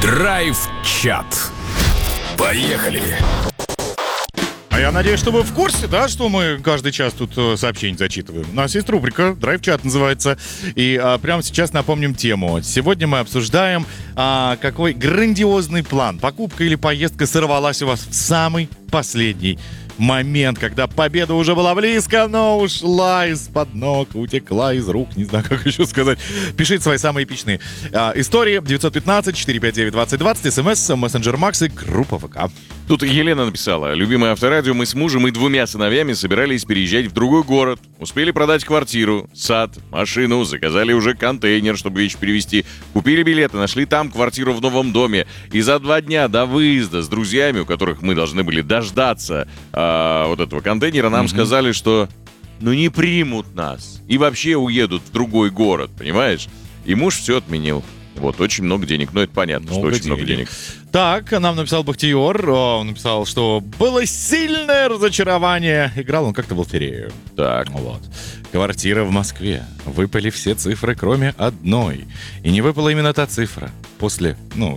Драйв-чат. Поехали! А я надеюсь, что вы в курсе, да, что мы каждый час тут сообщения зачитываем. У нас есть рубрика «Драйв-чат» называется. И прямо сейчас напомним тему. Сегодня мы обсуждаем, какой грандиозный план. Покупка или поездка сорвалась у вас в самый последний момент, когда победа уже была близко, но ушла из-под ног, утекла из рук, не знаю, как еще сказать. Пишите свои самые эпичные истории. 915-459-2020, смс, мессенджер Макс и группа ВК. Тут Елена написала: любимое авторадио, мы с мужем и 2 сыновьями собирались переезжать в другой город. Успели продать квартиру, сад, машину, заказали уже контейнер, чтобы вещи перевезти. Купили билеты, нашли там квартиру в новом доме. И за 2 дня до выезда с друзьями, у которых мы должны были дождаться вот этого контейнера, нам сказали, что не примут нас. И вообще уедут в другой город, понимаешь? И муж все отменил. Вот, очень много денег. Ну, это понятно, что очень много денег. Так, нам написал Бахтиер. Он написал, что было сильное разочарование. Играл он как-то в лотерею. Так. Вот. Квартира в Москве. Выпали все цифры, кроме одной. И не выпала именно та цифра, после,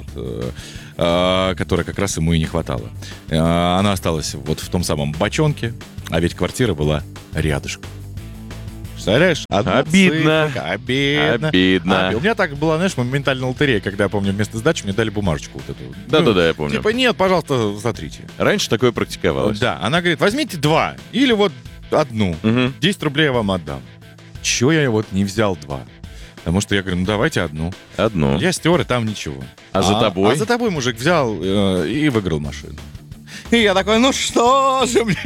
которой как раз ему и не хватало. Она осталась вот в том самом бочонке, а ведь квартира была рядышком. Представляешь? Обидно. Обидно. У меня так было, знаешь, моментально лотерея, когда, я помню, вместо сдачи мне дали бумажечку вот эту. Да-да-да, я помню. Типа, нет, пожалуйста, смотрите. Раньше такое практиковалось. Да, она говорит, возьмите 2 или вот 1. 10 рублей я вам отдам. Чего я вот не взял 2? Потому что я говорю, давайте 1. Я стер, и там ничего. А за тобой? А за тобой мужик взял и выиграл машину. И я такой, ну что же мне,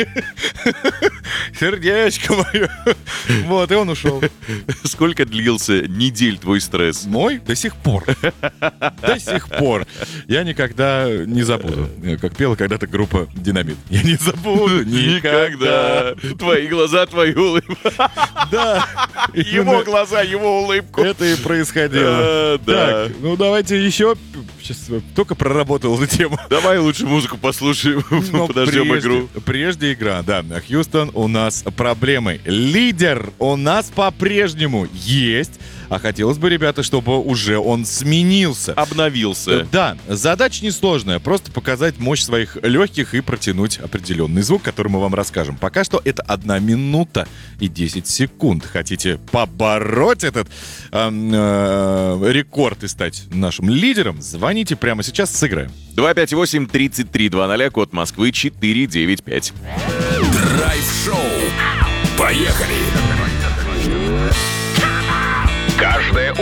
сердечко мое. Вот, и он ушел. Сколько длился недель твой стресс? Мой? До сих пор. До сих пор. Я никогда не забуду, как пела когда-то группа «Динамит». Я не забуду никогда. Твои глаза, твою улыбку. Да. Его глаза, его улыбку. Это и происходило. Да. Так, ну давайте еще. Сейчас только проработал эту тему. Давай лучше музыку послушаем. Подождем игру. Прежде игра, да. Хьюстон, у нас проблемы. Лидер у нас по-прежнему есть. А хотелось бы, ребята, чтобы уже он сменился. Обновился. Да, задача несложная. Просто показать мощь своих легких и протянуть определенный звук, который мы вам расскажем. Пока что это 1 минута и 10 секунд. Хотите побороть этот рекорд и стать нашим лидером? Звоните прямо сейчас, сыграем. 258-3320, код Москвы 495. Драйв-шоу. Поехали! Каждое